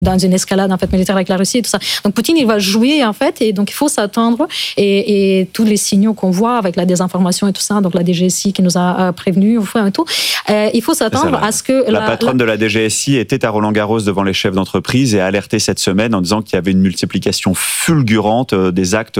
dans une escalade en fait militaire avec la Russie et tout ça. Donc Poutine, il va jouer en fait, et donc il faut s'attendre, et tous les signaux qu'on voit avec la désinformation et tout ça, donc la DGSI qui nous a prévenus au fond et tout, il faut s'attendre à ce que la patronne de la DGSI était à Roland-Garros devant les chefs d'entreprise et a alerté cette semaine en disant qu'il y avait une multiplication fulgurante des actes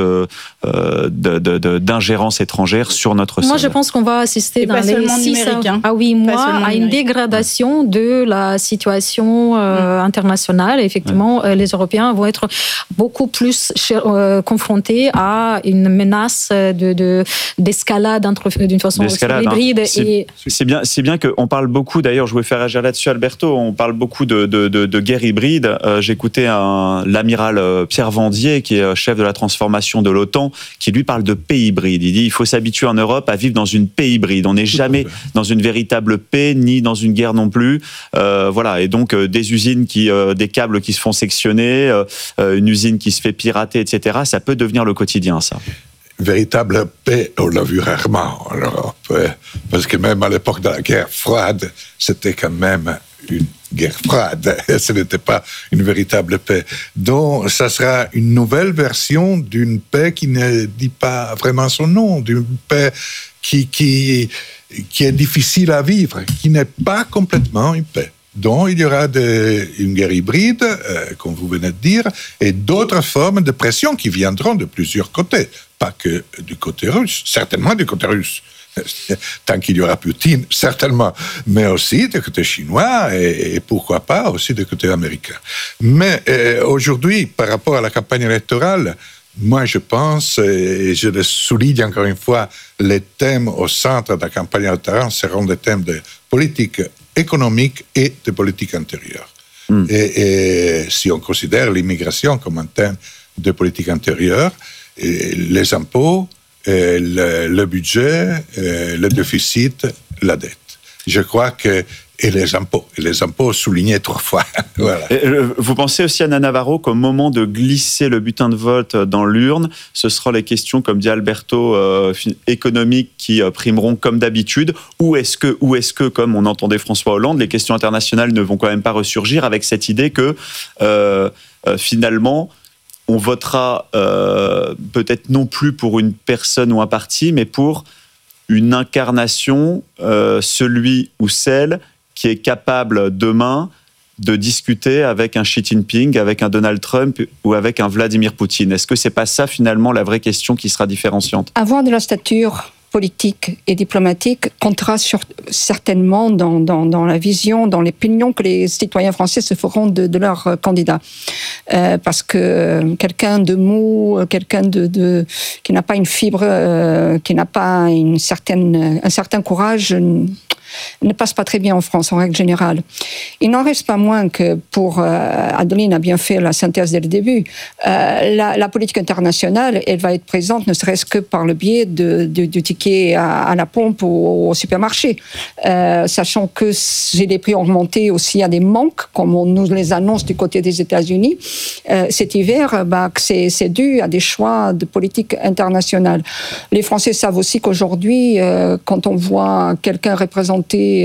d'ingérence étrangère sur notre sol. Moi, je pense qu'on va assister dans les 6 à 8 mois à une dégradation de la situation internationale. Et effectivement, les Européens vont être beaucoup plus confrontés à une menace d'escalade d'une façon hybride. C'est bien qu'on parle beaucoup, d'ailleurs, je voulais faire agir là-dessus, Alberto, on parle beaucoup de guerre hybride. J'écoutais l'amiral Pierre Vendier, qui est chef de la transformation de l'OTAN, qui lui parle de paix hybride. Il dit il faut s'habituer en Europe à vivre dans une paix hybride. On n'est jamais dans une véritable paix, ni dans une guerre non plus. Voilà. Et donc, des usines des câbles qui se font sectionner, une usine qui se fait pirater, etc. Ça peut devenir le quotidien, ça. Véritable paix, on l'a vu rarement en Europe. Parce que même à l'époque de la guerre froide, c'était quand même une guerre froide. Ce n'était pas une véritable paix. Donc, ça sera une nouvelle version d'une paix qui ne dit pas vraiment son nom, d'une paix qui est difficile à vivre, qui n'est pas complètement une paix. Donc, il y aura une guerre hybride, comme vous venez de dire, et d'autres formes de pression qui viendront de plusieurs côtés. Pas que du côté russe, certainement du côté russe. Tant qu'il y aura Poutine, certainement, mais aussi du côté chinois et pourquoi pas aussi du côté américain. Mais aujourd'hui, par rapport à la campagne électorale, moi je pense, et je le souligne encore une fois, les thèmes au centre de la campagne électorale seront des thèmes de politique économique et de politique intérieure. Et si on considère l'immigration comme un thème de politique intérieure, les impôts, le budget, le déficit, la dette. Je crois que et les impôts soulignés 3 fois. Voilà. Vous pensez aussi, Anna Navarro, qu'au moment de glisser le bulletin de vote dans l'urne, ce sera les questions, comme dit Alberto, économiques qui primeront comme d'habitude, ou est-ce que, comme on entendait François Hollande, les questions internationales ne vont quand même pas ressurgir avec cette idée que finalement on votera peut-être non plus pour une personne ou un parti, mais pour une incarnation, celui ou celle qui est capable demain de discuter avec un Xi Jinping, avec un Donald Trump ou avec un Vladimir Poutine. Est-ce que c'est pas ça finalement la vraie question qui sera différenciante ? Avoir de la stature politique et diplomatique comptera certainement dans la vision, dans l'opinion que les citoyens français se feront de leur candidat. Parce que quelqu'un de mou, quelqu'un qui n'a pas une fibre, qui n'a pas un certain courage, ne passe pas très bien en France, en règle générale. Il n'en reste pas moins que Adeline a bien fait la synthèse dès le début, la politique internationale, elle va être présente ne serait-ce que par le biais du ticket à la pompe au supermarché. Sachant que si les prix ont augmenté aussi, il y a des manques, comme on nous les annonce du côté des États-Unis. Cet hiver, c'est dû à des choix de politique internationale. Les Français savent aussi qu'aujourd'hui, quand on voit quelqu'un représenter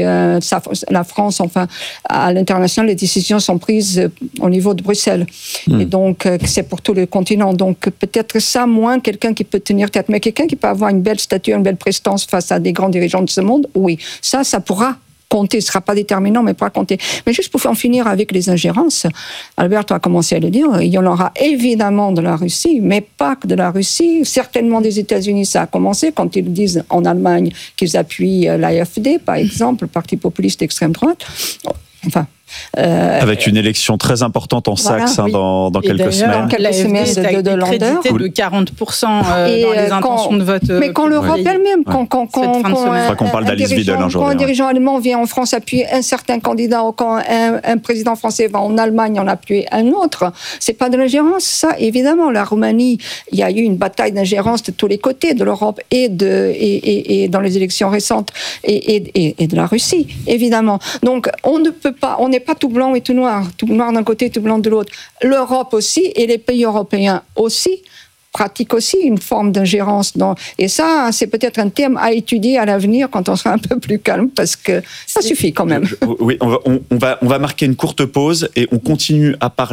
la France, enfin, à l'international, les décisions sont prises au niveau de Bruxelles. Et donc, c'est pour tout le continent. Donc, peut-être ça, moins quelqu'un qui peut tenir tête. Mais quelqu'un qui peut avoir une belle stature, une belle prestance face à des grands dirigeants de ce monde, oui. Ça pourra compter. Ce ne sera pas déterminant, mais pourra compter. Mais juste pour en finir avec les ingérences, Alberto a commencé à le dire, il y en aura évidemment de la Russie, mais pas que de la Russie, certainement des États-Unis. Ça a commencé quand ils disent en Allemagne qu'ils appuient l'AfD, par exemple, le parti populiste d'extrême droite. Enfin, avec une élection très importante en Saxe dans quelques semaines. Quelques semaines de Landeur. De 40% dans les intentions de vote. Mais quand l'Europe elle-même, quand qu'on parle d'Alice Weidel un jour. Quand un dirigeant allemand vient en France appuyer un certain candidat, ou quand un président français va en Allemagne en appuyer un autre, c'est pas de l'ingérence, ça. Évidemment, la Roumanie, il y a eu une bataille d'ingérence de tous les côtés de l'Europe et dans les élections récentes et de la Russie, évidemment. Donc, on ne peut pas, on n'est pas tout blanc et tout noir d'un côté, tout blanc de l'autre. L'Europe aussi, et les pays européens aussi, pratiquent aussi une forme d'ingérence. Et ça, c'est peut-être un thème à étudier à l'avenir quand on sera un peu plus calme, parce que ça suffit quand même. Oui, on va marquer une courte pause et on continue à parler